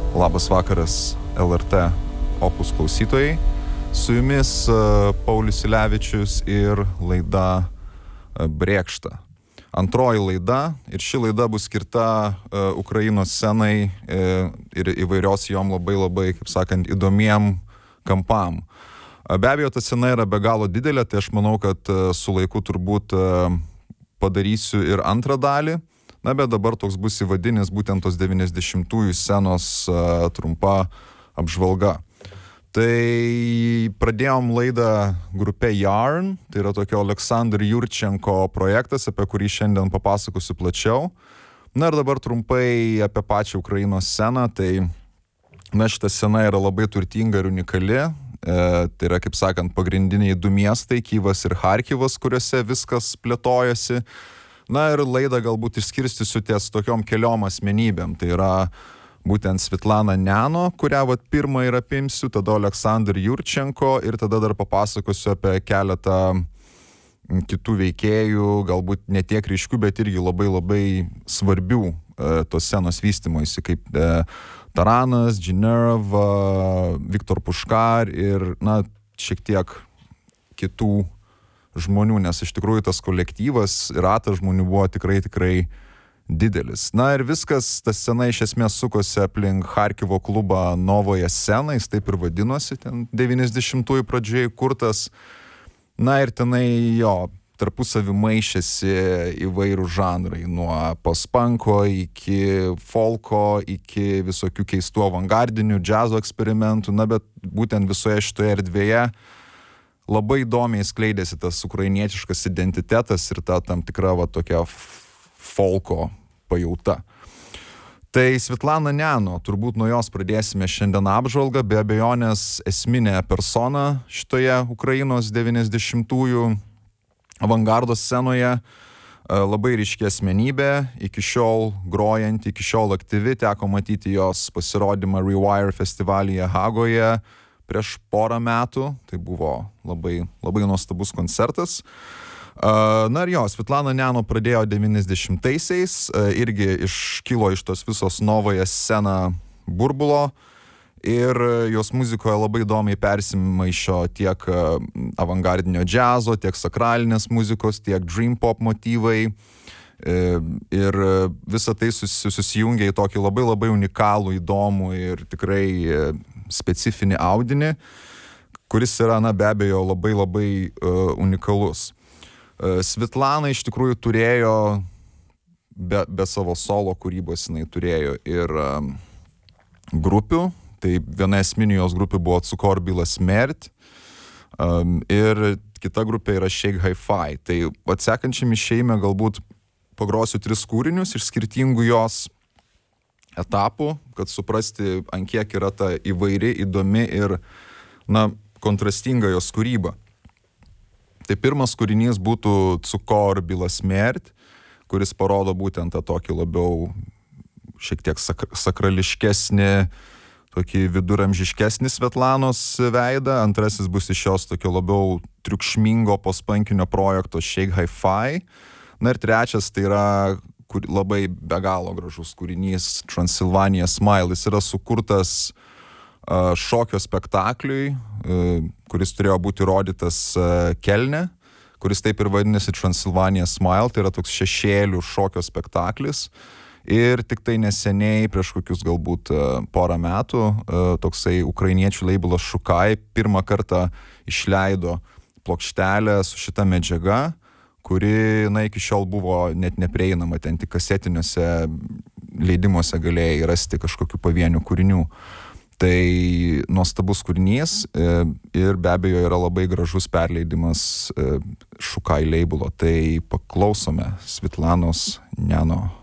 Labas vakaras LRT Opus klausytojai. Su jumis Paulius Silevičius ir laida Brėkšta. Antroji laida ir ši laida bus skirta Ukrainos scenai ir įvairios jom labai, kaip sakant, įdomiem kampam. Be abejo, ta scena yra be galo didelė, tai aš manau, kad su laiku turbūt padarysiu ir antrą dalį. Na, bet dabar toks bus įvadinis būtent tos 90-ųjų scenos trumpa apžvalga. Tai pradėjom laidą grupė Yarn, tai yra tokio Aleksandr Jurčenko projektas, apie kurį šiandien papasakosiu plačiau. Na ir dabar trumpai apie pačią Ukrainos sceną, tai šita scena yra labai turtinga ir unikali. Tai yra, kaip sakant, pagrindiniai du miestai, Kyjivas ir Charkivas, kuriuose viskas plėtojasi. Na ir laidą galbūt išskirstysiu ties tokiom keliom asmenybėm. Tai yra būtent Svetlana Neno, kurią pirmą ir apimsiu, tada Aleksandr Jurčenko ir tada dar papasakosiu apie keletą kitų veikėjų, galbūt ne tiek ryškių, bet irgi labai svarbių tos scenos vystymoisi, kaip Taranas, Džinerv, Viktor Puškar ir, šiek tiek kitų žmonių, nes iš tikrųjų tas kolektyvas ir ratas žmonių buvo tikrai didelis. Na ir viskas, ta scena iš esmės sukosi aplink Charkivo klubą Novoje Scena, jis taip ir vadinosi, ten 90-ųjų pradžioje kurtas. Na ir tenai tarpusavį maišėsi įvairių žanrai, nuo post-punko iki folko, iki visokių keistų avangardinių džiazo eksperimentų, bet būtent visoje šitoje erdvėje labai įdomiai skleidėsi tas ukrainietiškas identitetas ir ta tam tikra tokia folko pajauta. Tai Svetlana Neno, turbūt nuo jos pradėsime šiandien apžvalgą, be abejonės esminė persona šitoje Ukrainos 90-ųjų avangardo scenoje, labai ryški asmenybė, iki šiol grojanti, iki šiol aktyvi, teko matyti jos pasirodymą Rewire festivalyje Hagoje prieš porą metų, tai buvo labai nuostabus koncertas. Na ir Svetlana Neno pradėjo 90-aisiais, irgi iškilo iš tos visos Novoje Scena burbulo ir jos muzikoje labai įdomiai persimaišo tiek avangardinio džiazo, tiek sakralinės muzikos, tiek dream pop motyvai. Ir visa tai susijungia į tokį labai unikalų, įdomų ir tikrai specifinį audinį, kuris yra, be abejo, labai unikalus. Svetlana iš tikrųjų turėjo, be savo solo kūrybos, jinai turėjo ir grupių, tai viena esminių jos grupių buvo Cukor Bila Smert, ir kita grupė yra Shake Hi-Fi. Tai atsekančiam išėjime galbūt pagrosiu 3 kūrinius iš skirtingų jos etapų, kad suprasti, ant kiek yra ta įvairi, įdomi ir, kontrastinga jos kūryba. Tai pirmas kūrinys būtų Cukor Bila Smert, kuris parodo būtent tą tokį labiau šiek tiek sakrališkesnį, tokį viduramžiškesnį Svetlanos veidą. Antrasis bus iš jos tokio labiau triukšmingo postpunkinio projekto Shake Hi-Fi. Na ir trečias tai yra labai be galo gražus kūrinys Transylvania Smile. Jis yra sukurtas šokio spektakliui, kuris turėjo būti rodytas Kelne, kuris taip ir vadinasi Transylvania Smile, tai yra toks šešėlių šokio spektaklis. Ir tik tai neseniai, prieš kokius galbūt porą metų, toksai ukrainiečių labelas Šukai pirmą kartą išleido plokštelę su šita medžiaga, kuri, iki šiol buvo net neprieinama, ten tik kasetiniuose leidimuose galėjai rasti kažkokių pavienių kūrinių. Tai nuostabus kūrinys ir be abejo yra labai gražus perleidimas Šukai labelo. Tai paklausome Svetlanos Neno